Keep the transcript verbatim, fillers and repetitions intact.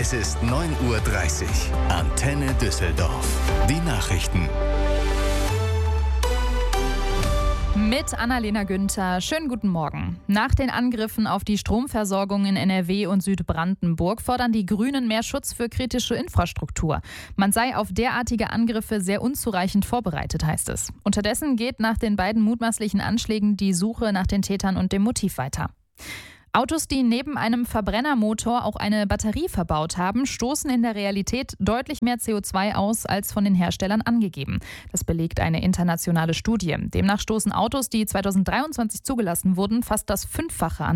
Es ist neun Uhr dreißig. Antenne Düsseldorf. Die Nachrichten. Mit Annalena Günther. Schönen guten Morgen. Nach den Angriffen auf die Stromversorgung in N R W und Südbrandenburg fordern die Grünen mehr Schutz für kritische Infrastruktur. Man sei auf derartige Angriffe sehr unzureichend vorbereitet, heißt es. Unterdessen geht nach den beiden mutmaßlichen Anschlägen die Suche nach den Tätern und dem Motiv weiter. Autos, die neben einem Verbrennermotor auch eine Batterie verbaut haben, stoßen in der Realität deutlich mehr C O zwei aus, als von den Herstellern angegeben. Das belegt eine internationale Studie. Demnach stoßen Autos, die zweitausenddreiundzwanzig zugelassen wurden, fast das Fünffache an